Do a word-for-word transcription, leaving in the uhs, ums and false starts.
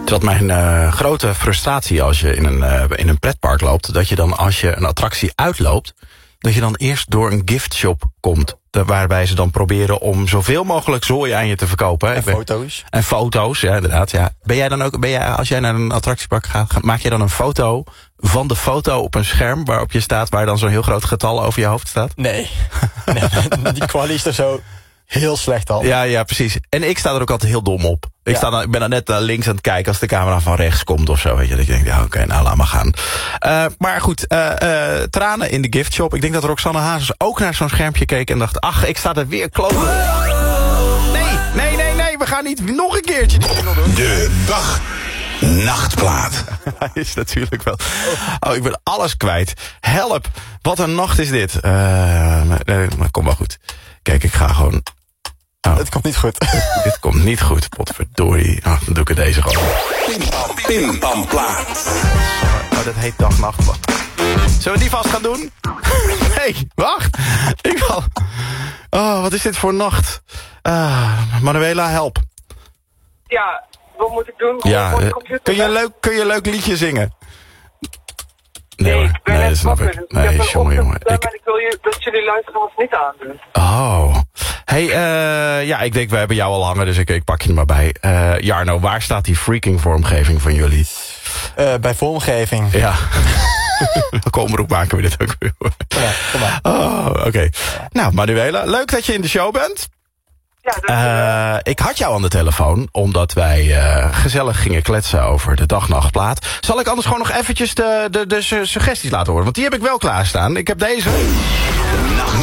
Dat mijn uh, grote frustratie als je in een, uh, in een pretpark loopt... dat je dan als je een attractie uitloopt... dat je dan eerst door een giftshop komt... waarbij ze dan proberen om zoveel mogelijk zooi aan je te verkopen. En foto's. En foto's, ja, inderdaad. Ja. Ben jij dan ook, ben jij, als jij naar een attractiepark gaat... maak je dan een foto van de foto op een scherm... waarop je staat, waar dan zo'n heel groot getal over je hoofd staat? Nee. nee die kwalie is er zo heel slecht al. Ja, ja, precies. En ik sta er ook altijd heel dom op. Ik, ja. sta dan, ik ben dan net uh, links aan het kijken als de camera van rechts komt of zo. Weet je, dat je denkt, ja, oké, okay, nou, laat maar gaan. Uh, maar goed, uh, uh, tranen in de giftshop. Ik denk dat Roxanne Hazes ook naar zo'n schermpje keek en dacht... ach, ik sta er weer kloten. Nee, nee, nee, nee, we gaan niet nog een keertje doen. De dag. Nachtplaat. Hij is natuurlijk wel... Oh, ik ben alles kwijt. Help, wat een nacht is dit. Uh, maar, uh, maar kom wel goed. Kijk, ik ga gewoon... Oh. Het komt niet goed. Dit komt niet goed, potverdorie. Oh, dan doe ik het deze gewoon. Pim Pam Plaat. Oh, dat heet dag nacht. Zullen we die vast gaan doen? Nee, wacht. Ik wil... Oh, wat is dit voor nacht? Uh, Manuela, help. Ja, wat moet ik doen? Ja, uh, kun, je een leuk, kun je een leuk liedje zingen? Nee, nee, ik ben nee, net snap wakker. ik. Nee, ik jongen, jongen. Ik... ik wil je, dat jullie luisteren als niet aandoen. Oh. Hey, uh, ja, ik denk, we hebben jou al hangen, dus ik, ik pak je er maar bij. Uh, Jarno, waar staat die freaking vormgeving van jullie? Uh, bij vormgeving. Ja. Welke omroep maken we dit ook weer? Ja, kom maar. Oh, oké. Okay. Ja. Nou, Manuela, leuk dat je in de show bent. Ja, uh, ik had jou aan de telefoon, omdat wij uh, gezellig gingen kletsen over de dag-nachtplaat. Zal ik anders gewoon nog eventjes de, de, de suggesties laten horen? Want die heb ik wel klaarstaan. Ik heb deze.